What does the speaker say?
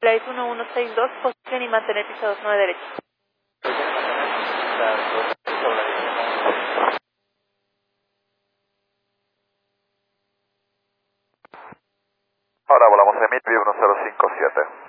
Flight 1162, posición y mantener piso 29 derecho. Ahora volamos en Midview 1057.